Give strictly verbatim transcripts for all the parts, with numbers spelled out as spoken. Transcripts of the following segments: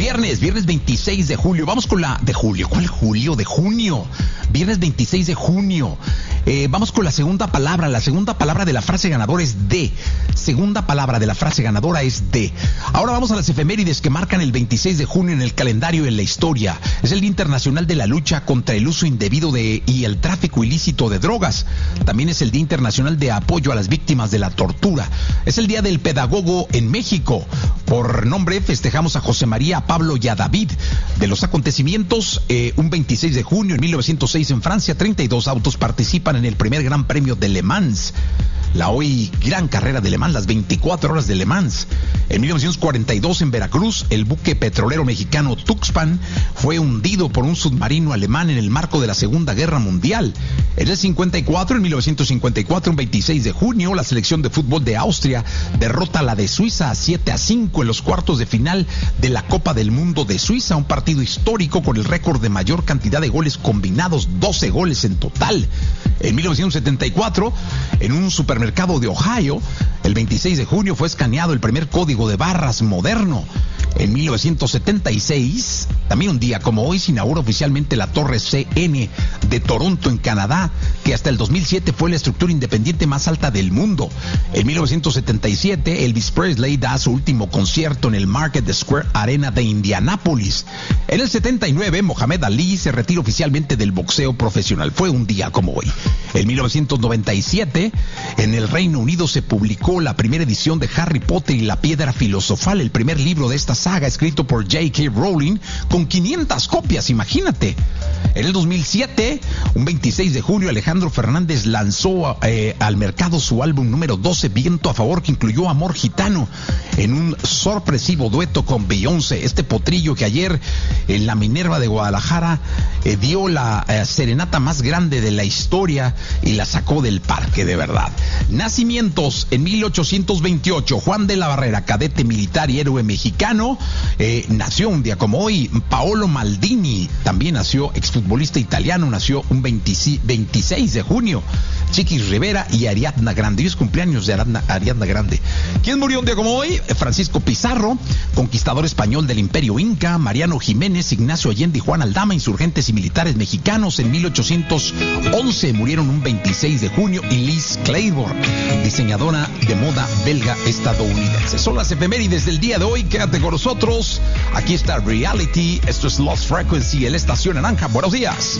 viernes, viernes veintiséis de julio. Vamos con la de julio. ¿Cuál julio? De junio. Viernes veintiséis de junio. Eh, vamos con la segunda palabra. La segunda palabra de la frase ganadora es de. Segunda palabra de la frase ganadora es de. Ahora vamos a las efemérides que marcan el veintiséis de junio en el calendario y en la historia. Es el Día Internacional de la Lucha contra el Uso Indebido de y el Tráfico Ilícito de Drogas. También es el Día Internacional de Apoyo a las Víctimas de la Tortura. Es el Día del Pedagogo en México. Por nombre festejamos a José María, a Pablo y a David. De los acontecimientos, eh, un veintiséis de junio en mil novecientos seis en Francia, treinta y dos autos participan en el primer Gran Premio de Le Mans. La hoy gran carrera de Le Mans, las veinticuatro horas de Le Mans. En mil novecientos cuarenta y dos en Veracruz, el buque petrolero mexicano Tuxpan fue hundido por un submarino alemán en el marco de la Segunda Guerra Mundial. En el cincuenta y cuatro, en mil novecientos cincuenta y cuatro, un veintiséis de junio, la selección de fútbol de Austria derrota a la de Suiza siete a cinco en los cuartos de final de la Copa del Mundo de Suiza, un partido histórico con el récord de mayor cantidad de goles combinados, doce goles en total. En mil novecientos setenta y cuatro, en un supermercado de Ohio, el veintiséis de junio fue escaneado el primer código de barras moderno. En mil novecientos setenta y seis, también un día como hoy, se inaugura oficialmente la Torre C N de Toronto, en Canadá, que hasta el dos mil siete fue la estructura independiente más alta del mundo. En mil novecientos setenta y siete, Elvis Presley da su último concierto en el Market Square Arena de Indianápolis. En el setenta y nueve, Mohamed Ali se retira oficialmente del boxeo profesional. Fue un día como hoy. En mil novecientos noventa y siete, en el Reino Unido se publicó la primera edición de Harry Potter y la Piedra Filosofal, el primer libro de esta saga escrito por J K Rowling, con quinientas copias, imagínate. En el dos mil siete, un veintiséis de julio, Alejandro Fernández lanzó eh, al mercado su álbum número doce, Viento a Favor, que incluyó Amor Gitano, en un sorpresivo dueto con Beyoncé. Este potrillo que ayer en la Minerva de Guadalajara eh, dio la eh, serenata más grande de la historia y la sacó del parque, de verdad. Nacimientos: en mil ochocientos veintiocho, Juan de la Barrera, cadete militar y héroe mexicano, eh, nació un día como hoy. Paolo Maldini también nació, exfutbolista italiano, nació un veintiséis de junio. Chiquis Rivera y Ariadna Grande. Hoy es cumpleaños de Ariadna, Ariadna Grande. ¿Quién murió un día como hoy? Francisco Pizarro, conquistador español del Imperio Inca. Mariano Jiménez, Ignacio Allende y Juan Aldama, insurgentes y militares mexicanos. En mil ochocientos once murieron un veintiséis de junio. Y Liz Claiborne, diseñadora de moda belga estadounidense. Son las efemérides del día de hoy. Quédate con nosotros. Aquí está Reality. Esto es Lost Frequency, en la estación naranja. Buenos días.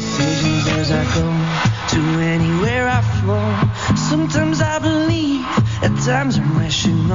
Sometimes I believe, at times I'm rational.